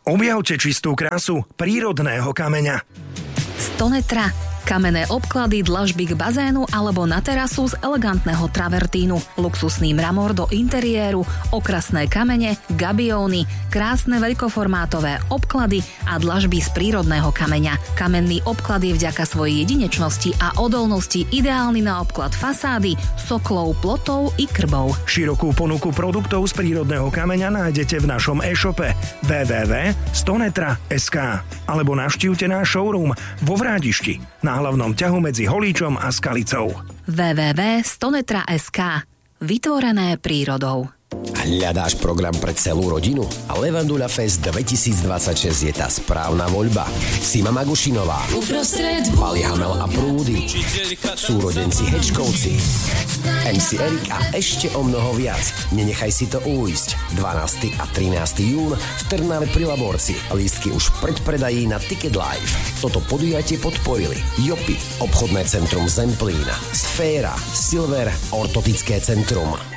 Objavte čistú krásu prírodného kameňa. Stonetra. Kamenné obklady, dlažby k bazénu alebo na terasu z elegantného travertínu, luxusný mramor do interiéru, okrasné kamene, gabióny, krásne veľkoformátové obklady a dlažby z prírodného kameňa. Kamenný obklad je vďaka svojej jedinečnosti a odolnosti ideálny na obklad fasády, soklov, plotov i krbov. Širokú ponuku produktov z prírodného kameňa nájdete v našom e-shope www.stonetra.sk alebo navštívte náš showroom vo Vrádišti na hlavnom ťahu medzi Holíčom a Skalicou. www.stonetra.sk. Vytvorené prírodou. Hľadáš program pre celú rodinu? A Levandula Fest 2026 je tá správna voľba. Sima Magušinová, Pali Hamel a Prúdy, súrodenci Hečkovci, MC Erik a ešte o mnoho viac. Nenechaj si to ujsť. 12. a 13. jún v Trnave pri Laborci. Lístky už v predpredají na Ticket Live. Toto podujatie podporili Jopi, obchodné centrum Zemplín, Sféra, Silver, ortotické centrum.